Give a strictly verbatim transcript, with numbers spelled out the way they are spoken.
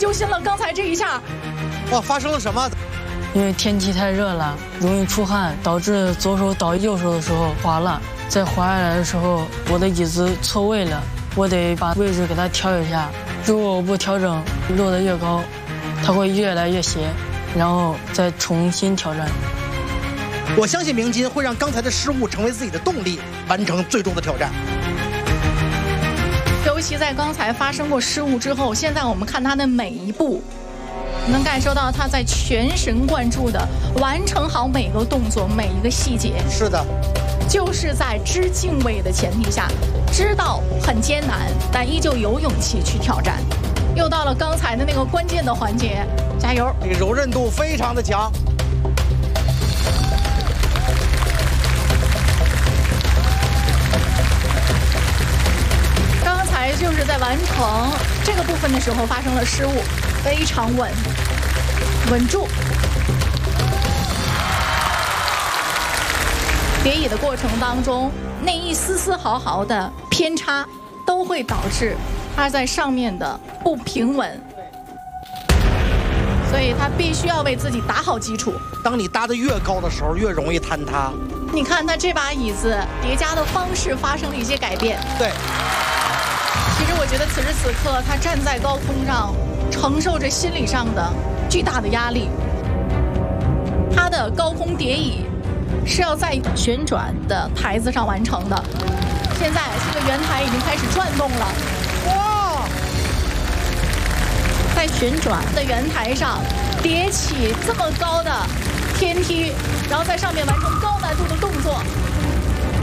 揪心了，刚才这一下， 哇，发生了什么？ 因为天气太热了，容易出汗，导致左手倒右手的时候滑了。在滑下来的时候，我的椅子错位了，我得把位置给它调一下。如果我不调整，落得越高，它会越来越斜，然后再重新挑战。 我相信明金会让刚才的失误成为自己的动力，完成最终的挑战。 尤其在刚才发生过失误之后，现在我们看他的每一步，能感受到他在全神贯注地完成好每个动作、每一个细节。 是的， 就是在知敬畏的前提下，知道很艰难，但依旧有勇气去挑战。又到了刚才的那个关键的环节，加油！ 这个柔韧度非常的强。 刚才就是在完成这个部分的时候发生了失误，非常稳，稳住。叠椅的过程当中，那一丝丝毫毫的偏差，都会导致它在上面的不平稳，所以他必须要为自己打好基础。 当你搭得越高的时候，越容易坍塌。 你看他这把椅子叠加的方式发生了一些改变。 对。 其实我觉得此时此刻，他站在高空上，承受着心理上的巨大的压力。他的高空叠椅是要在旋转的台子上完成的。现在这个圆台已经开始转动了，哇！在旋转的圆台上叠起这么高的天梯，然后在上面完成高难度的动作。